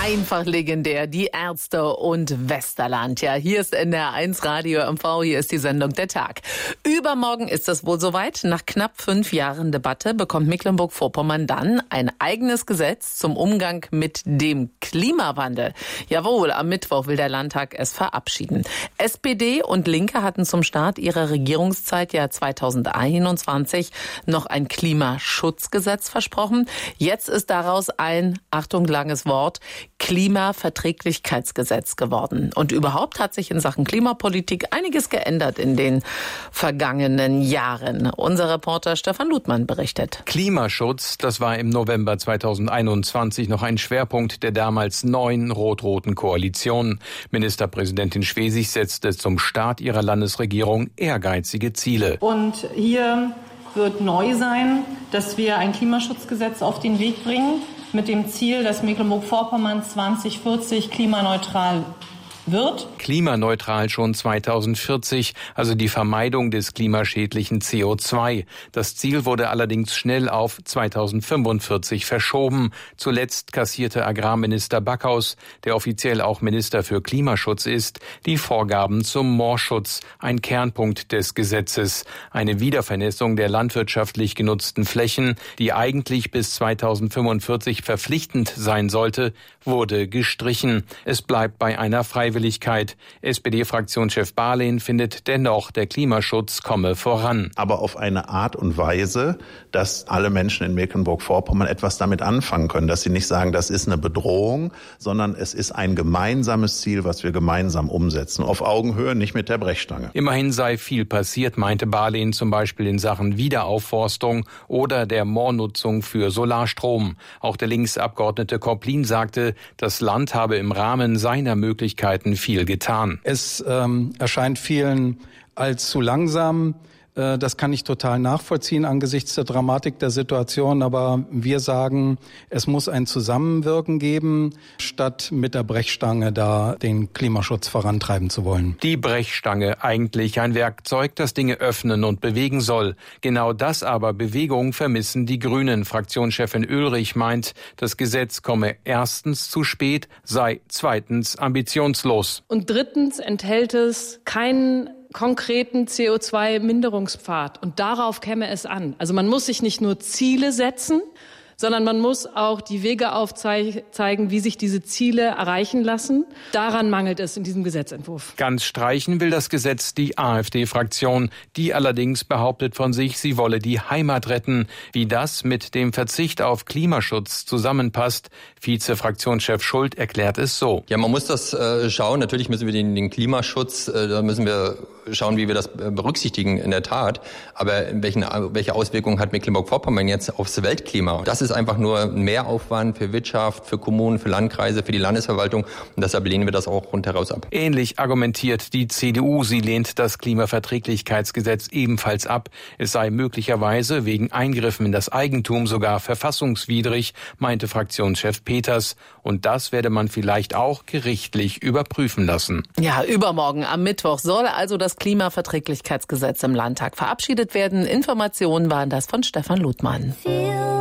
Einfach legendär, die Ärzte und Westerland. Ja, hier ist NDR1 Radio MV, hier ist die Sendung Der Tag. Übermorgen ist es wohl soweit. Nach knapp 5 Jahren Debatte bekommt Mecklenburg-Vorpommern dann ein eigenes Gesetz zum Umgang mit dem Klimawandel. Jawohl, am Mittwoch will der Landtag es verabschieden. SPD und Linke hatten zum Start ihrer Regierungszeit ja 2021 noch ein Klimaschutzgesetz versprochen. Jetzt ist daraus ein, Achtung, langes Wort, Klimaverträglichkeitsgesetz geworden. Und überhaupt hat sich in Sachen Klimapolitik einiges geändert in den vergangenen Jahren. Unser Reporter Stefan Ludmann berichtet. Klimaschutz, das war im November 2021 noch ein Schwerpunkt der damals neuen rot-roten Koalition. Ministerpräsidentin Schwesig setzte zum Start ihrer Landesregierung ehrgeizige Ziele. Und hier wird neu sein, dass wir ein Klimaschutzgesetz auf den Weg bringen, mit dem Ziel, dass Mecklenburg-Vorpommern 2040 klimaneutral wird. Klimaneutral schon 2040, also die Vermeidung des klimaschädlichen CO2. Das Ziel wurde allerdings schnell auf 2045 verschoben. Zuletzt kassierte Agrarminister Backhaus, der offiziell auch Minister für Klimaschutz ist, die Vorgaben zum Moorschutz, ein Kernpunkt des Gesetzes. Eine Wiedervernässung der landwirtschaftlich genutzten Flächen, die eigentlich bis 2045 verpflichtend sein sollte, wurde gestrichen. Es bleibt bei einer Freiwilligkeit. SPD-Fraktionschef Barlehn findet dennoch, der Klimaschutz komme voran. Aber auf eine Art und Weise, dass alle Menschen in Mecklenburg-Vorpommern etwas damit anfangen können. Dass sie nicht sagen, das ist eine Bedrohung, sondern es ist ein gemeinsames Ziel, was wir gemeinsam umsetzen. Auf Augenhöhe, nicht mit der Brechstange. Immerhin sei viel passiert, meinte Barlehn zum Beispiel in Sachen Wiederaufforstung oder der Moornutzung für Solarstrom. Auch der Linksabgeordnete Kopplin sagte, das Land habe im Rahmen seiner Möglichkeiten viel getan. Es erscheint vielen als zu langsam. Das kann ich total nachvollziehen angesichts der Dramatik der Situation. Aber wir sagen, es muss ein Zusammenwirken geben, statt mit der Brechstange da den Klimaschutz vorantreiben zu wollen. Die Brechstange, eigentlich ein Werkzeug, das Dinge öffnen und bewegen soll. Genau das aber, Bewegung, vermissen die Grünen. Fraktionschefin Ulrich meint, das Gesetz komme erstens zu spät, sei zweitens ambitionslos. Und drittens enthält es keinen konkreten CO2-Minderungspfad. Und darauf käme es an. Also man muss sich nicht nur Ziele setzen, sondern man muss auch die Wege aufzeigen, wie sich diese Ziele erreichen lassen. Daran mangelt es in diesem Gesetzentwurf. Ganz streichen will das Gesetz die AfD-Fraktion. Die allerdings behauptet von sich, sie wolle die Heimat retten. Wie das mit dem Verzicht auf Klimaschutz zusammenpasst, Vize-Fraktionschef Schult erklärt es so. Ja, man muss das schauen. Natürlich müssen wir den Klimaschutz, da müssen wir schauen, wie wir das berücksichtigen in der Tat. Aber welche Auswirkungen hat Mecklenburg-Vorpommern jetzt aufs Weltklima? Das ist einfach nur ein Mehraufwand für Wirtschaft, für Kommunen, für Landkreise, für die Landesverwaltung. Und deshalb lehnen wir das auch rundheraus ab. Ähnlich argumentiert die CDU. Sie lehnt das Klimaverträglichkeitsgesetz ebenfalls ab. Es sei möglicherweise wegen Eingriffen in das Eigentum sogar verfassungswidrig, meinte Fraktionschef Peters. Und das werde man vielleicht auch gerichtlich überprüfen lassen. Ja, übermorgen am Mittwoch soll also das Klimaverträglichkeitsgesetz im Landtag verabschiedet werden. Informationen waren das von Stefan Ludmann.